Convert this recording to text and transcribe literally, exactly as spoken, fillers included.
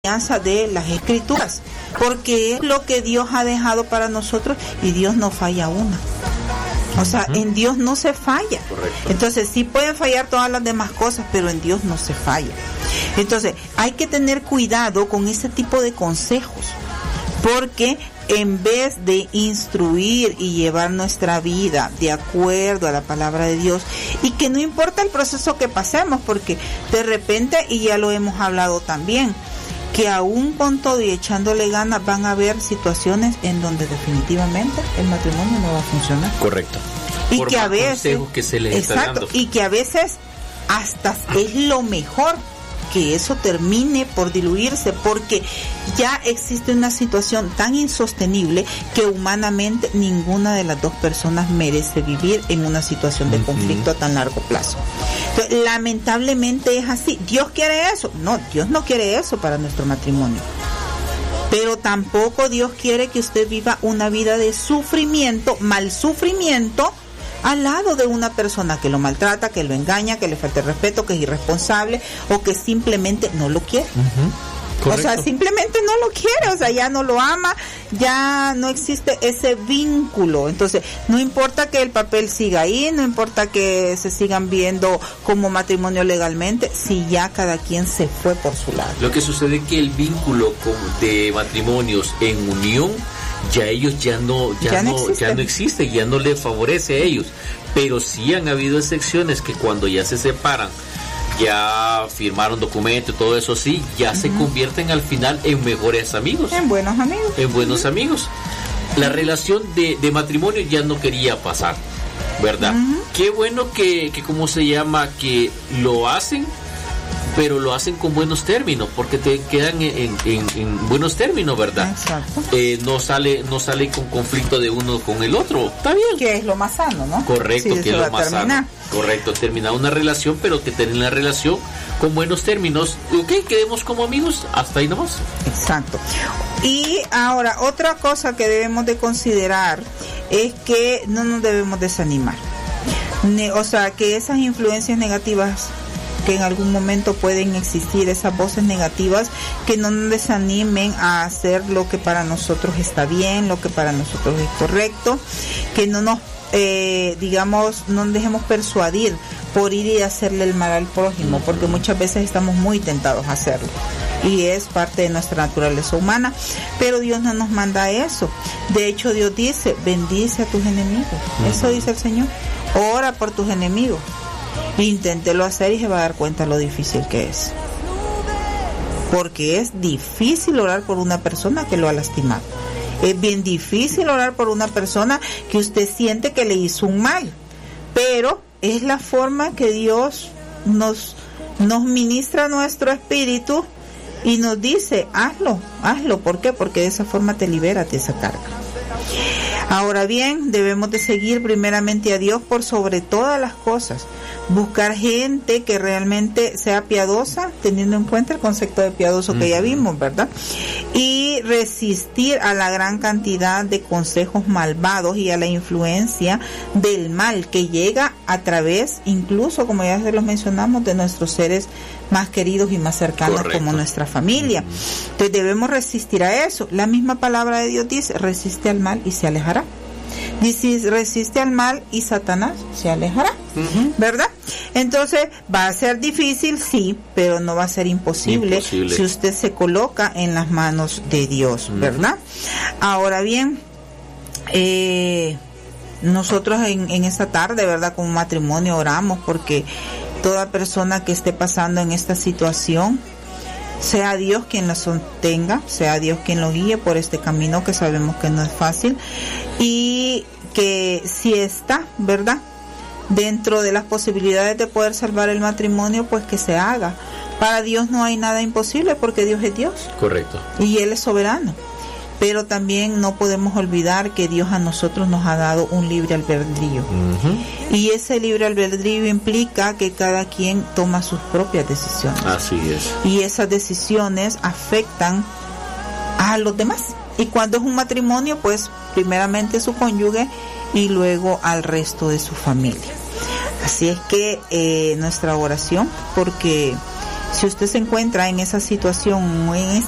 de las Escrituras, porque es lo que Dios ha dejado para nosotros y Dios no falla una. O sea, uh-huh. en Dios no se falla. Correcto. Entonces, sí pueden fallar todas las demás cosas, pero en Dios no se falla. Entonces, hay que tener cuidado con ese tipo de consejos, porque en vez de instruir y llevar nuestra vida de acuerdo a la palabra de Dios, y que no importa el proceso que pasemos, porque de repente, y ya lo hemos hablado también, que aún con todo y echándole ganas van a haber situaciones en donde definitivamente el matrimonio no va a funcionar. Correcto. Y Por que a veces, consejos que se les está exacto, dando. y que a veces hasta es lo mejor que eso termine por diluirse, porque ya existe una situación tan insostenible que humanamente ninguna de las dos personas merece vivir en una situación de uh-huh. conflicto a tan largo plazo. Entonces, lamentablemente es así. ¿Dios quiere eso? No, Dios no quiere eso para nuestro matrimonio. Pero tampoco Dios quiere que usted viva una vida de sufrimiento, mal sufrimiento, al lado de una persona que lo maltrata, que lo engaña, que le falta el respeto, que es irresponsable o que simplemente no lo quiere. Uh-huh. O sea, simplemente no lo quiere, o sea, ya no lo ama, ya no existe ese vínculo. Entonces, no importa que el papel siga ahí, no importa que se sigan viendo como matrimonio legalmente, si ya cada quien se fue por su lado. Lo que sucede es que el vínculo de matrimonios en unión, ya ellos ya no ya, ya no, no ya no existe, ya no les favorece a ellos, pero sí han habido excepciones que cuando ya se separan, ya firmaron documentos, todo eso sí, ya uh-huh. se convierten al final en mejores amigos, en buenos amigos, en buenos uh-huh. amigos. La relación de, de matrimonio ya no quería pasar, ¿verdad? Uh-huh. Qué bueno que, que cómo se llama, que lo hacen, pero lo hacen con buenos términos, porque te quedan en, en, en buenos términos, ¿verdad? Exacto. Eh, no sale no sale con conflicto de uno con el otro, está bien. Que es lo más sano, ¿no? Correcto, sí, que es lo más sano. Correcto, terminar una relación, pero que tener la relación con buenos términos. Ok, quedemos como amigos, hasta ahí nomás. Exacto. Y ahora, otra cosa que debemos de considerar es que no nos debemos desanimar. O sea, que esas influencias negativas que en algún momento pueden existir, esas voces negativas, que no nos desanimen a hacer lo que para nosotros está bien, lo que para nosotros es correcto, que no nos, eh, digamos, no nos dejemos persuadir por ir y hacerle el mal al prójimo, porque muchas veces estamos muy tentados a hacerlo, y es parte de nuestra naturaleza humana, pero Dios no nos manda eso. De hecho, Dios dice, bendice a tus enemigos, eso dice el Señor, ora por tus enemigos. Inténtelo hacer y se va a dar cuenta lo difícil que es, porque es difícil orar por una persona que lo ha lastimado, es bien difícil orar por una persona que usted siente que le hizo un mal, pero es la forma que Dios nos nos ministra nuestro espíritu y nos dice, hazlo, hazlo. ¿Por qué? Porque de esa forma te liberas de esa carga. Ahora bien, debemos de seguir primeramente a Dios por sobre todas las cosas, buscar gente que realmente sea piadosa, teniendo en cuenta el concepto de piadoso que ya vimos, ¿verdad? Y resistir a la gran cantidad de consejos malvados y a la influencia del mal que llega a través, incluso, como ya se los mencionamos, de nuestros seres más queridos y más cercanos. Correcto. Como nuestra familia. Entonces debemos resistir a eso. La misma palabra de Dios dice, resiste al mal y se alejará. Dice, resiste al mal y Satanás se alejará, uh-huh. ¿verdad? Entonces va a ser difícil, sí, pero no va a ser imposible, imposible. Si usted se coloca en las manos de Dios, uh-huh. ¿verdad? Ahora bien, eh, nosotros en, en esta tarde, ¿verdad? Como matrimonio oramos porque toda persona que esté pasando en esta situación, sea Dios quien lo sostenga, sea Dios quien lo guíe por este camino que sabemos que no es fácil, y que si está, ¿verdad?, dentro de las posibilidades de poder salvar el matrimonio, pues que se haga. Para Dios no hay nada imposible porque Dios es Dios. Correcto. Y Él es soberano. Pero también no podemos olvidar que Dios a nosotros nos ha dado un libre albedrío. Uh-huh. Y ese libre albedrío implica que cada quien toma sus propias decisiones. Así es. Y esas decisiones afectan a los demás. Y cuando es un matrimonio, pues primeramente su cónyuge y luego al resto de su familia. Así es que eh, nuestra oración, porque si usted se encuentra en esa situación o en